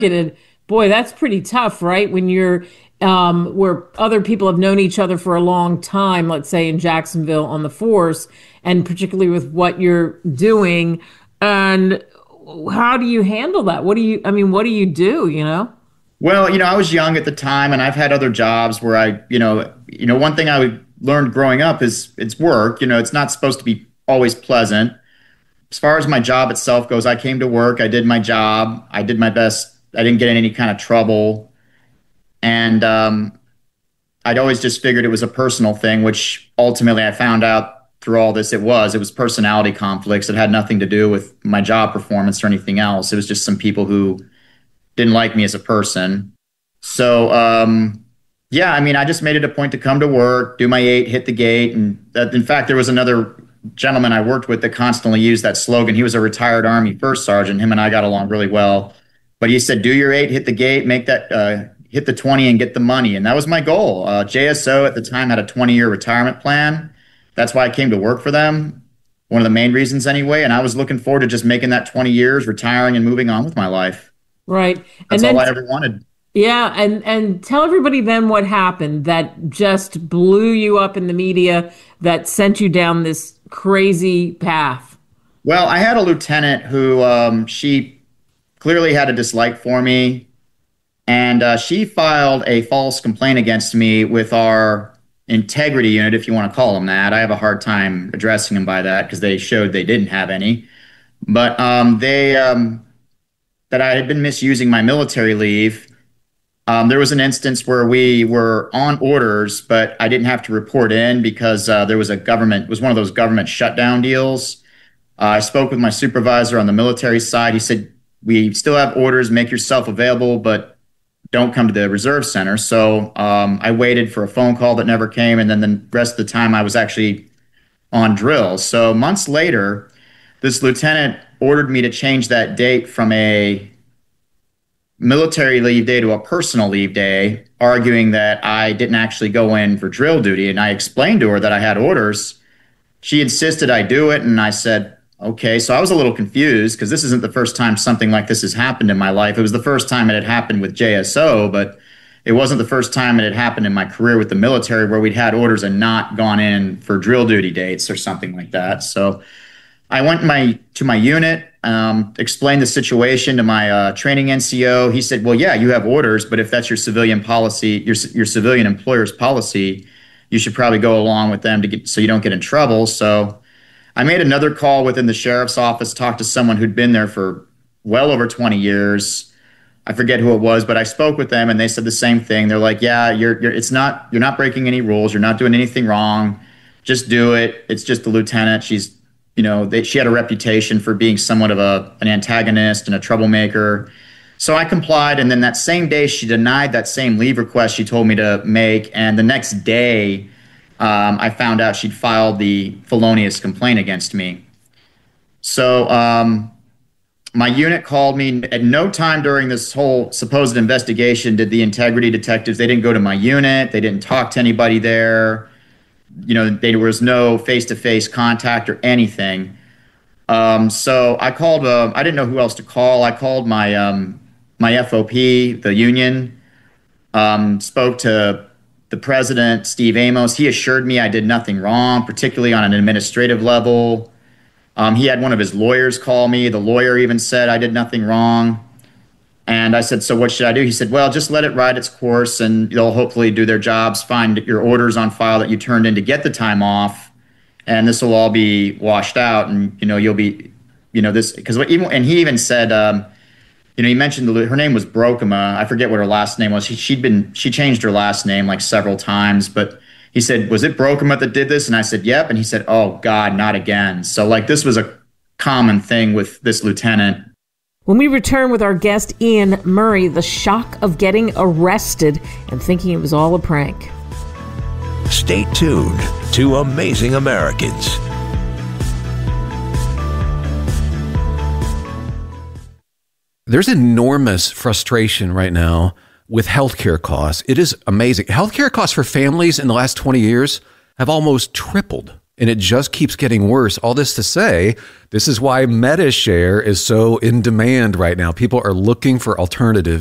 And boy, that's pretty tough, right? When you're where other people have known each other for a long time, let's say in Jacksonville on the force, and particularly with what you're doing. And how do you handle that? What do you do, you know? Well, I was young at the time, and I've had other jobs where one thing I learned growing up is it's work. It's not supposed to be always pleasant. As far as my job itself goes, I came to work, I did my job, I did my best. I didn't get in any kind of trouble, and I'd always just figured it was a personal thing, which ultimately I found out through all this it was personality conflicts. It had nothing to do with my job performance or anything else. It was just some people who didn't like me as a person. So, yeah, I mean, I just made it a point to come to work, do my 8, hit the gate. And in fact, there was another gentleman I worked with that constantly used that slogan. He was a retired Army first sergeant. Him and I got along really well. But he said, do your 8, hit the gate, make that, hit the 20 and get the money. And that was my goal. JSO at the time had a 20-year retirement plan. That's why I came to work for them. One of the main reasons anyway. And I was looking forward to just making that 20 years, retiring and moving on with my life. Right. That's all I ever wanted. Yeah, and tell everybody then what happened that just blew you up in the media, that sent you down this crazy path. Well, I had a lieutenant who she clearly had a dislike for me, and she filed a false complaint against me with our integrity unit, if you want to call them that. I have a hard time addressing them by that because they showed they didn't have any. But they that I had been misusing my military leave. There was an instance where we were on orders, but I didn't have to report in because there was it was one of those government shutdown deals. I spoke with my supervisor on the military side. He said, we still have orders, make yourself available, but don't come to the reserve center. So I waited for a phone call that never came, and then the rest of the time I was actually on drill. So months later, this lieutenant ordered me to change that date from a military leave day to a personal leave day, arguing that I didn't actually go in for drill duty. And I explained to her that I had orders. She insisted I do it, and I said, okay. So I was a little confused because this isn't the first time something like this has happened in my life. It was the first time it had happened with JSO, but it wasn't the first time it had happened in my career with the military where we'd had orders and not gone in for drill duty dates or something like that. So I went to my unit, explained the situation to my training NCO. He said, well, yeah, you have orders, but if that's your civilian policy, your civilian employer's policy, you should probably go along with them so you don't get in trouble. So I made another call within the sheriff's office, talked to someone who'd been there for well over 20 years. I forget who it was, but I spoke with them and they said the same thing. They're like, yeah, you're not breaking any rules. You're not doing anything wrong. Just do it. It's just the lieutenant. She had a reputation for being somewhat of an antagonist and a troublemaker. So I complied, and then that same day, she denied that same leave request she told me to make, and the next day, I found out she'd filed the felonious complaint against me. So my unit called me. At no time during this whole supposed investigation did the integrity detectives, they didn't go to my unit, they didn't talk to anybody there. There was no face-to-face contact or anything. So I called, I didn't know who else to call. I called my FOP, the union, spoke to the president, Steve Amos. He assured me I did nothing wrong, particularly on an administrative level. He had one of his lawyers call me. The lawyer even said I did nothing wrong. And I said, so what should I do? He said, well, just let it ride its course and they'll hopefully do their jobs, find your orders on file that you turned in to get the time off. And this will all be washed out. And, you'll be, this, because even, and he even said, he mentioned her name was Brokema. I forget what her last name was. She changed her last name like several times, but he said, was it Brokema that did this? And I said, yep. And he said, oh God, not again. So like this was a common thing with this lieutenant. When we return with our guest, Ian Murray, the shock of getting arrested and thinking it was all a prank. Stay tuned to Amazing Americans. There's enormous frustration right now with healthcare costs. It is amazing. Healthcare costs for families in the last 20 years have almost tripled. and it just keeps getting worse. All this to say, this is why MetaShare is so in demand right now. People are looking for alternatives